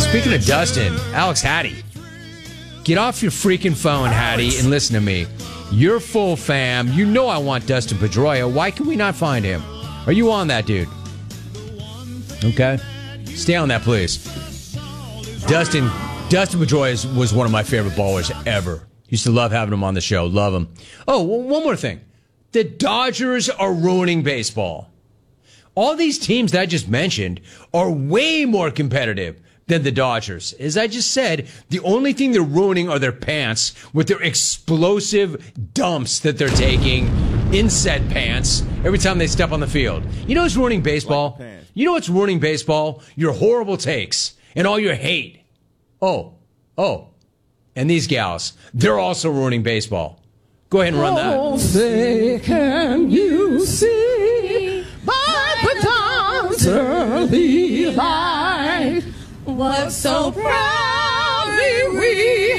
Speaking of Dustin, Alex Hattie. Get off your freaking phone, Hattie, and listen to me. You're full fam. You know I want Dustin Pedroia. Why can we not find him? Are you on that, dude? Okay. Stay on that, please. Dustin Pedroia was one of my favorite ballers ever. Used to love having him on the show. Love him. Oh, one more thing. The Dodgers are ruining baseball. All these teams that I just mentioned are way more competitive than the Dodgers. As I just said, the only thing they're ruining are their pants with their explosive dumps that they're taking in said pants every time they step on the field. You know what's ruining baseball? You know what's ruining baseball? Your horrible takes and all your hate. Oh. And these gals, they're also ruining baseball. Go ahead and run that. Oh, say, can you see by the dawn's early light what so proudly we